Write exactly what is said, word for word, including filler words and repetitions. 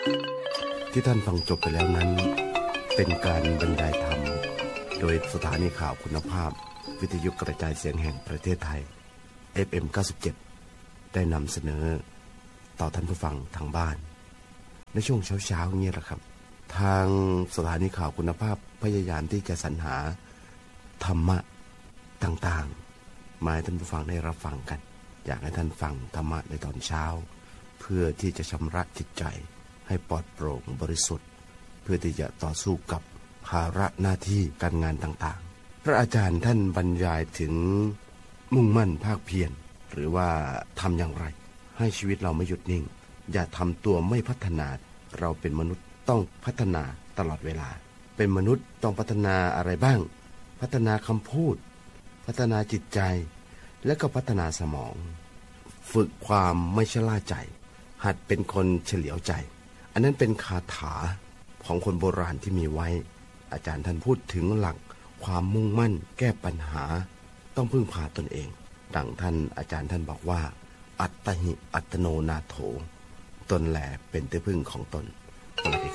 ที่ท่านฟังจบไปแล้วนั้นเป็นการบรรยายธรรมโดยสถานีข่าวคุณภาพวิทยุกระจายเสียงแห่งประเทศไทย เอฟ เอ็ม เก้าสิบเจ็ด ได้นำเสนอต่อท่านผู้ฟังทางบ้านในช่วงเช้าๆนี้แหละครับทางสถานีข่าวคุณภาพพยายามที่จะสรรหาธรรมะต่างๆมาให้ท่านผู้ฟังได้รับฟังกันอยากให้ท่านฟังธรรมะในตอนเช้าเพื่อที่จะชำระจิตใจให้ปลอดโปร่งบริสุทธิ์เพื่อที่จะต่อสู้กับภาระหน้าที่การงานต่างๆพระอาจารย์ท่านบรรยายถึงมุ่งมั่นภาคเพียรหรือว่าทำอย่างไรให้ชีวิตเราไม่หยุดนิ่งอย่าทำตัวไม่พัฒนาเราเป็นมนุษย์ต้องพัฒนาตลอดเวลาเป็นมนุษย์ต้องพัฒนาอะไรบ้างพัฒนาคำพูดพัฒนาจิตใจและก็พัฒนาสมองฝึกความไม่ชะล่าใจหัดเป็นคนเฉลียวใจอันนั้นเป็นคาถาของคนโบราณที่มีไว้อาจารย์ท่านพูดถึงหลักความมุ่งมั่นแก้ปัญหาต้องพึ่งพาตนเองดังท่านอาจารย์ท่านบอกว่าอัตหิอัตโนนาโถตนแลเป็นที่พึ่งของตน